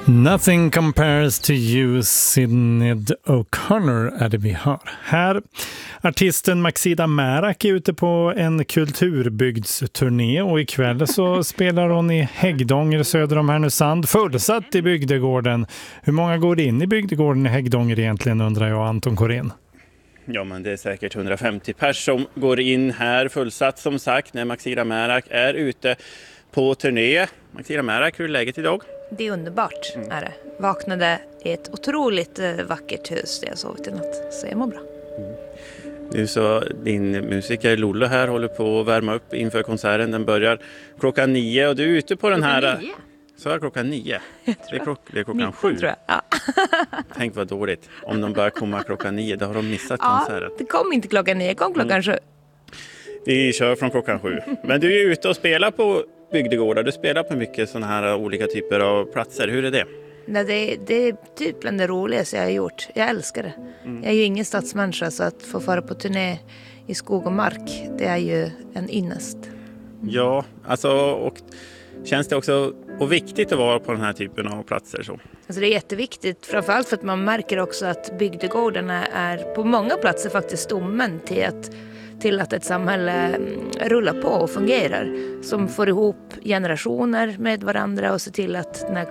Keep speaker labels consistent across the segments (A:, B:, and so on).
A: Nothing compares to you, Sinéad O'Connor är det vi hör. Här, artisten Maxida Märak är ute på en kulturbygdsturné och ikväll så spelar hon i Häggdånger söder om Härnösand, fullsatt i bygdegården. Hur många går in i bygdegården i Häggdånger egentligen, undrar jag, Anton Korin?
B: Ja, men det är säkert 150 personer som går in här fullsatt som sagt när Maxida Märak är ute på turné. Maxida Märak, hur är läget idag?
C: Det är underbart, är det. Vaknade i ett otroligt vackert hus där jag sovit i natt, så jag mår bra.
B: Du, så din musiker Lolle här håller på att värma upp inför konserten. Den börjar klockan 9 och du är ute på den här...
C: 9?
B: Så är klockan 9. Det är klockan 7.
C: Tror jag. Ja.
B: Tänk vad dåligt. Om de börjar komma klockan 9, då har de missat konserten.
C: Det kom inte klockan 9, det kom klockan 7.
B: Vi kör från klockan 7. Men du är ute och spelar på bygdegårdar. Du spelar på mycket sådana här olika typer av platser. Hur är det?
C: Nej, det är typ bland det roligaste jag har gjort. Jag älskar det. Jag är ju ingen stadsmänniska, så att få fara på turné i skog och mark, det är ju en ynnest.
B: Ja, alltså, och känns det också och viktigt att vara på den här typen av platser så?
C: Alltså det är jätteviktigt, framförallt för att man märker också att bygdegårdarna är på många platser faktiskt stommen till att ett samhälle rullar på och fungerar. Som får ihop generationer med varandra och ser till att den här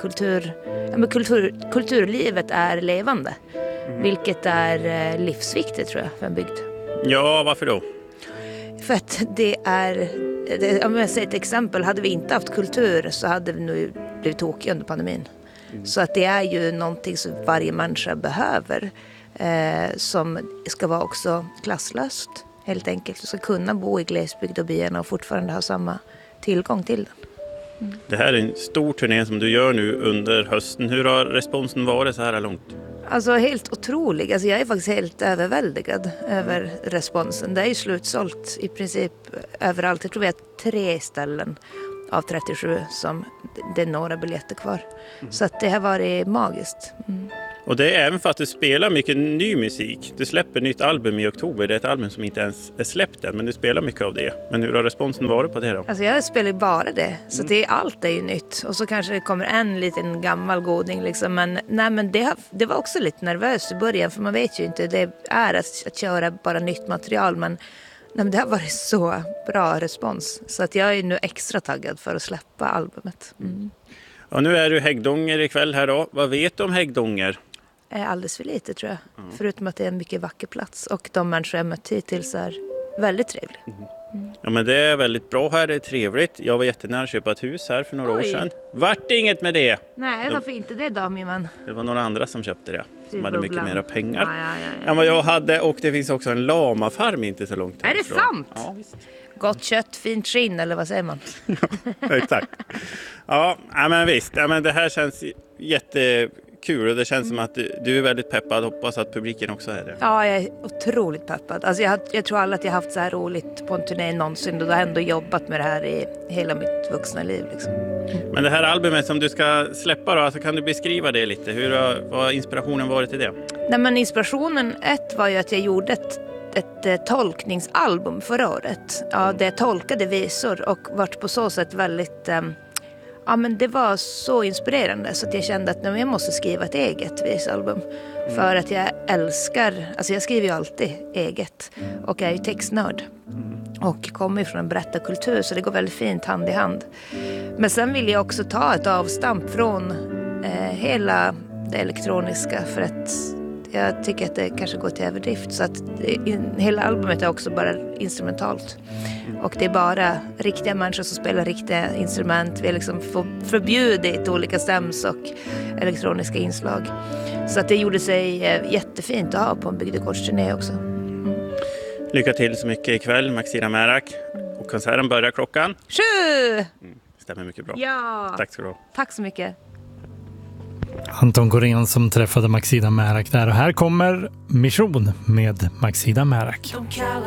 C: kulturlivet är levande. Vilket är livsviktigt, tror jag, för en bygd.
B: Ja, varför då?
C: För att om jag säger ett exempel, hade vi inte haft kultur så hade vi nu blivit tokiga under pandemin. Så att det är ju någonting som varje människa behöver, som ska vara också klasslöst. Helt enkelt. Du ska kunna bo i glesbygd och byarna och fortfarande ha samma tillgång till den.
B: Det här är en stor turné som du gör nu under hösten. Hur har responsen varit så här långt?
C: Alltså helt otrolig. Alltså jag är faktiskt helt överväldigad över responsen. Det är ju slutsålt i princip överallt. Jag tror vi har 3 ställen av 37 som det är några biljetter kvar. Så att det har varit magiskt.
B: Och det är även för att du spelar mycket ny musik. Du släpper nytt album i oktober. Det är ett album som inte ens är släppt än, men du spelar mycket av det. Men hur har responsen varit på det då?
C: Alltså jag spelar bara det. Så allt är ju nytt. Och så kanske det kommer en liten gammal goding liksom. Men det var också lite nervöst i början. För man vet ju inte, det är att köra bara nytt material. Men det har varit så bra respons. Så att jag är nu extra taggad för att släppa albumet.
B: Ja, nu är du Häggdånger ikväll här då. Vad vet du om Häggdånger?
C: Alldeles för lite, tror jag. Förutom att det är en mycket vacker plats. Och de människor jag mött hittills är väldigt trevliga.
B: Ja, men det är väldigt bra här. Det är trevligt. Jag var jättenära att köpa ett hus här för några år sedan. Vart inget med det?
C: Nej, varför inte det då, min man?
B: Det var några andra som köpte det. Som hade mycket mera pengar
C: Ja.
B: än vad jag hade. Och det finns också en lamafarm inte så långt härifrån.
C: Är det sant?
B: Ja, visst.
C: Gott kött, fint skinn, eller vad säger man?
B: Exakt. Ja, men visst. Ja, men det här känns jättekul och det känns som att du är väldigt peppad. Hoppas att publiken också är det.
C: Ja, jag är otroligt peppad. Alltså jag tror alla att jag har haft så här roligt på en turné någonsin. Och jag har ändå jobbat med det här i hela mitt vuxna liv. Liksom.
B: Men det här albumet som du ska släppa då, alltså kan du beskriva det lite? Vad har inspirationen varit till det?
C: Nej, men inspirationen var ju att jag gjorde ett tolkningsalbum förra året. Ja, det tolkade visor och vart på så sätt väldigt... men det var så inspirerande så att jag kände att jag måste skriva ett eget visalbum. För att jag älskar... Alltså jag skriver ju alltid eget och jag är ju textnörd. Och kommer från en berättarkultur så det går väldigt fint hand i hand. Men sen vill jag också ta ett avstamp från hela det elektroniska för att... Jag tycker att det kanske går till överdrift. Så att hela albumet är också bara instrumentalt. Och det är bara riktiga människor som spelar riktiga instrument. Vi har liksom förbjudit olika stäms och elektroniska inslag. Så att det gjorde sig jättefint att ha på en bygdegårdsturné också.
B: Lycka till så mycket ikväll, Maxida Märak. Och konserten börjar klockan
C: 7!
B: Stämmer mycket bra.
C: Ja.
B: Tack ska du ha.
C: Tack så mycket.
A: Anton Korin som träffade Maxida Märak där. Och här kommer Mission med Maxida Märak.
D: De kallar